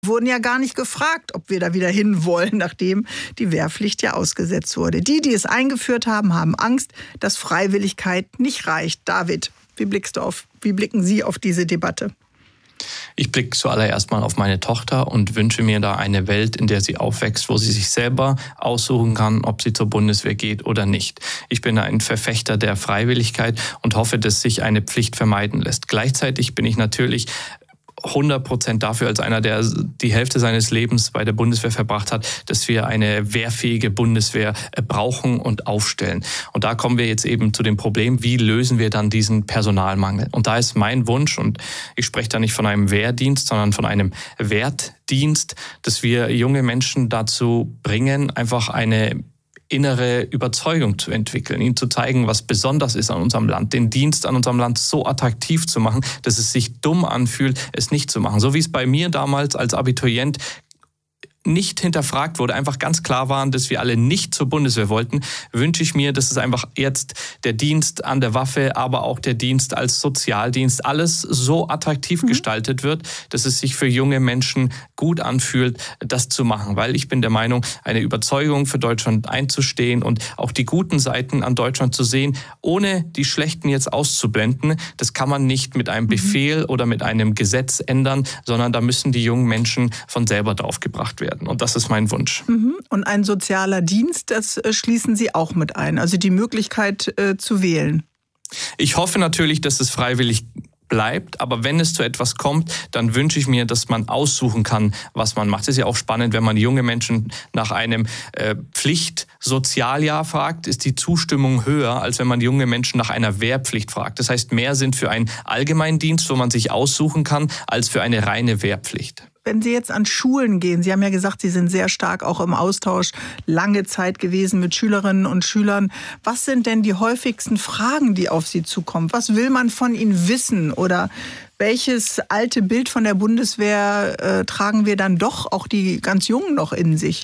wurden ja gar nicht gefragt, ob wir da wieder hin wollen, nachdem die Wehrpflicht ja ausgesetzt wurde. Die es eingeführt haben, haben Angst, dass Freiwilligkeit nicht reicht. David, wie blicken Sie auf diese Debatte? Ich blicke zuallererst mal auf meine Tochter und wünsche mir da eine Welt, in der sie aufwächst, wo sie sich selber aussuchen kann, ob sie zur Bundeswehr geht oder nicht. Ich bin ein Verfechter der Freiwilligkeit und hoffe, dass sich eine Pflicht vermeiden lässt. Gleichzeitig bin ich natürlich 100% dafür, als einer, der die Hälfte seines Lebens bei der Bundeswehr verbracht hat, dass wir eine wehrfähige Bundeswehr brauchen und aufstellen. Und da kommen wir jetzt eben zu dem Problem, wie lösen wir dann diesen Personalmangel? Und da ist mein Wunsch, und ich spreche da nicht von einem Wehrdienst, sondern von einem Wertdienst, dass wir junge Menschen dazu bringen, einfach eine innere Überzeugung zu entwickeln, ihnen zu zeigen, was besonders ist an unserem Land, den Dienst an unserem Land so attraktiv zu machen, dass es sich dumm anfühlt, es nicht zu machen. So wie es bei mir damals als Abiturient nicht hinterfragt wurde, einfach ganz klar waren, dass wir alle nicht zur Bundeswehr wollten, wünsche ich mir, dass es einfach jetzt der Dienst an der Waffe, aber auch der Dienst als Sozialdienst, alles so attraktiv gestaltet wird, dass es sich für junge Menschen gut anfühlt, das zu machen. Weil ich bin der Meinung, eine Überzeugung für Deutschland einzustehen und auch die guten Seiten an Deutschland zu sehen, ohne die schlechten jetzt auszublenden, das kann man nicht mit einem Befehl oder mit einem Gesetz ändern, sondern da müssen die jungen Menschen von selber drauf gebracht werden. Und das ist mein Wunsch. Und ein sozialer Dienst, das schließen Sie auch mit ein, also die Möglichkeit zu wählen. Ich hoffe natürlich, dass es freiwillig bleibt, aber wenn es zu etwas kommt, dann wünsche ich mir, dass man aussuchen kann, was man macht. Es ist ja auch spannend, wenn man junge Menschen nach einem Pflichtsozialjahr fragt, ist die Zustimmung höher, als wenn man junge Menschen nach einer Wehrpflicht fragt. Das heißt, mehr sind für einen Allgemeindienst, wo man sich aussuchen kann, als für eine reine Wehrpflicht. Wenn Sie jetzt an Schulen gehen, Sie haben ja gesagt, Sie sind sehr stark auch im Austausch lange Zeit gewesen mit Schülerinnen und Schülern. Was sind denn die häufigsten Fragen, die auf Sie zukommen? Was will man von Ihnen wissen? Oder welches alte Bild von der Bundeswehr tragen wir dann doch auch die ganz Jungen noch in sich?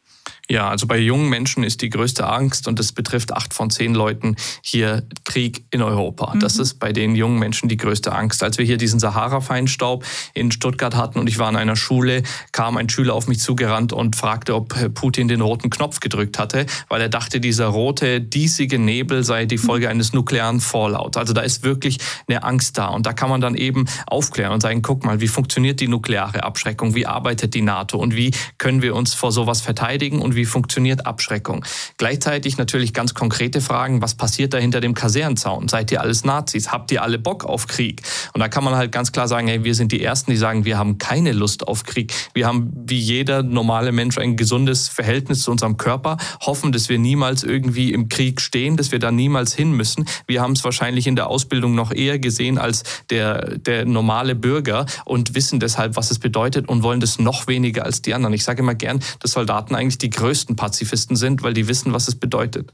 Ja, also bei jungen Menschen ist die größte Angst, und das betrifft 8 von 10 Leuten hier, Krieg in Europa. Das ist bei den jungen Menschen die größte Angst. Als wir hier diesen Sahara-Feinstaub in Stuttgart hatten und ich war in einer Schule, kam ein Schüler auf mich zugerannt und fragte, ob Putin den roten Knopf gedrückt hatte, weil er dachte, dieser rote, diesige Nebel sei die Folge eines nuklearen Fallouts. Also da ist wirklich eine Angst da. Und da kann man dann eben aufklären und sagen, guck mal, wie funktioniert die nukleare Abschreckung? Wie arbeitet die NATO? Und wie können wir uns vor sowas verteidigen? Und wie funktioniert Abschreckung? Gleichzeitig natürlich ganz konkrete Fragen, was passiert da hinter dem Kasernenzaun? Seid ihr alles Nazis? Habt ihr alle Bock auf Krieg? Und da kann man halt ganz klar sagen, hey, wir sind die Ersten, die sagen, wir haben keine Lust auf Krieg. Wir haben wie jeder normale Mensch ein gesundes Verhältnis zu unserem Körper, hoffen, dass wir niemals irgendwie im Krieg stehen, dass wir da niemals hin müssen. Wir haben es wahrscheinlich in der Ausbildung noch eher gesehen als der normale Bürger und wissen deshalb, was es bedeutet und wollen das noch weniger als die anderen. Ich sage immer gern, dass Soldaten eigentlich die größten Pazifisten sind, weil die wissen, was es bedeutet.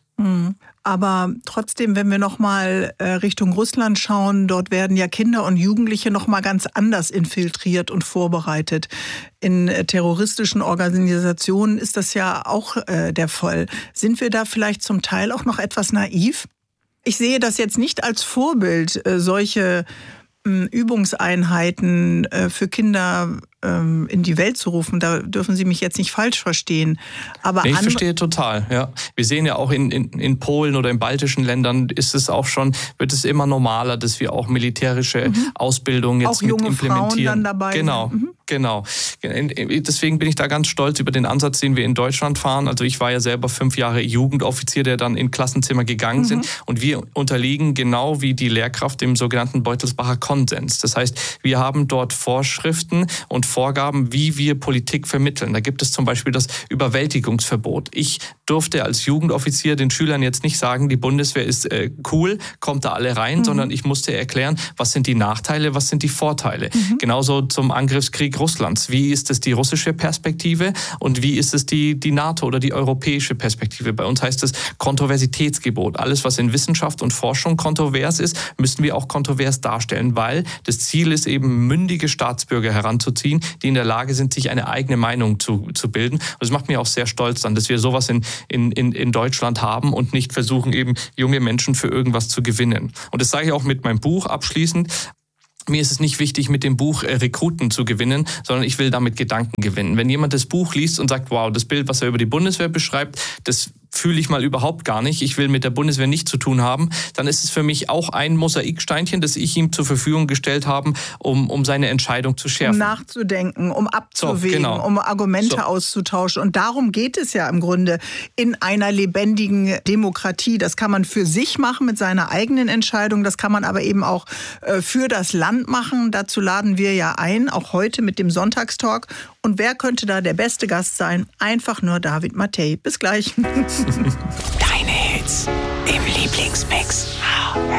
Aber trotzdem, wenn wir noch mal Richtung Russland schauen, dort werden ja Kinder und Jugendliche noch mal ganz anders infiltriert und vorbereitet. In terroristischen Organisationen ist das ja auch der Fall. Sind wir da vielleicht zum Teil auch noch etwas naiv? Ich sehe das jetzt nicht als Vorbild, solche Übungseinheiten für Kinder in die Welt zu rufen. Da dürfen Sie mich jetzt nicht falsch verstehen. Aber ich verstehe total, ja. Wir sehen ja auch in Polen oder in baltischen Ländern wird es immer normaler, dass wir auch militärische Ausbildung jetzt auch junge mit implementieren. Frauen dann dabei sind. Genau. Deswegen bin ich da ganz stolz über den Ansatz, den wir in Deutschland fahren. Also ich war ja selber 5 Jahre Jugendoffizier, der dann in Klassenzimmer gegangen sind. Und wir unterliegen genau wie die Lehrkraft dem sogenannten Beutelsbacher Konsens. Das heißt, wir haben dort Vorschriften und Vorgaben, wie wir Politik vermitteln. Da gibt es zum Beispiel das Überwältigungsverbot. Ich durfte als Jugendoffizier den Schülern jetzt nicht sagen, die Bundeswehr ist cool, kommt da alle rein, sondern ich musste erklären, was sind die Nachteile, was sind die Vorteile. Genauso zum Angriffskrieg Russlands. Wie ist es die russische Perspektive und wie ist es die NATO oder die europäische Perspektive? Bei uns heißt es Kontroversitätsgebot. Alles, was in Wissenschaft und Forschung kontrovers ist, müssen wir auch kontrovers darstellen, weil das Ziel ist eben, mündige Staatsbürger heranzuziehen, die in der Lage sind, sich eine eigene Meinung zu bilden. Und das macht mich auch sehr stolz dann, dass wir sowas in Deutschland haben und nicht versuchen, eben junge Menschen für irgendwas zu gewinnen. Und das sage ich auch mit meinem Buch abschließend. Mir ist es nicht wichtig, mit dem Buch Rekruten zu gewinnen, sondern ich will damit Gedanken gewinnen. Wenn jemand das Buch liest und sagt, wow, das Bild, was er über die Bundeswehr beschreibt, das fühle ich mal überhaupt gar nicht, ich will mit der Bundeswehr nichts zu tun haben, dann ist es für mich auch ein Mosaiksteinchen, das ich ihm zur Verfügung gestellt habe, um seine Entscheidung zu schärfen. Um nachzudenken, um abzuwägen, genau. um Argumente auszutauschen. Und darum geht es ja im Grunde in einer lebendigen Demokratie. Das kann man für sich machen mit seiner eigenen Entscheidung, das kann man aber eben auch für das Land machen. Dazu laden wir ja ein, auch heute mit dem Sonntagstalk. Und wer könnte da der beste Gast sein? Einfach nur David Mattei. Bis gleich. Deine Hits im Lieblingsmix.